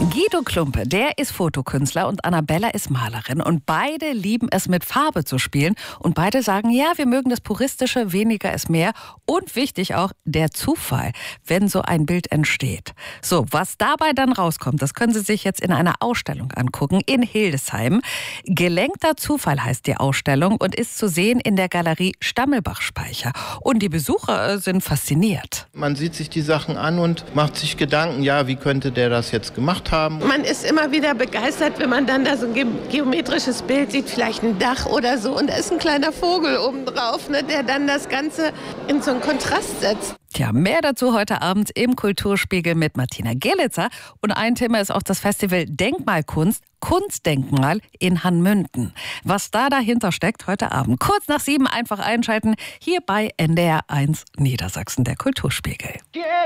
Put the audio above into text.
Guido Klumpe, der ist Fotokünstler und Annabella ist Malerin. Und beide lieben es, mit Farbe zu spielen. Und beide sagen, ja, wir mögen das Puristische, weniger ist mehr. Und wichtig auch der Zufall, wenn so ein Bild entsteht. So, was dabei dann rauskommt, das können Sie sich jetzt in einer Ausstellung angucken in Hildesheim. Gelenkter Zufall heißt die Ausstellung und ist zu sehen in der Galerie Stammelbach-Speicher. Und die Besucher sind fasziniert. Man sieht sich die Sachen an und macht sich Gedanken, ja, wie könnte der das jetzt gemacht haben? Man ist immer wieder begeistert, wenn man dann da so ein geometrisches Bild sieht, vielleicht ein Dach oder so. Und da ist ein kleiner Vogel obendrauf, ne, der dann das Ganze in so einen Kontrast setzt. Tja, mehr dazu heute Abend im Kulturspiegel mit Martina Gerlitzer. Und ein Thema ist auch das Festival Denkmalkunst, Kunstdenkmal in Hanmünden. Was da dahinter steckt, heute Abend. Kurz nach 7 einfach einschalten, hier bei NDR 1 Niedersachsen, der Kulturspiegel.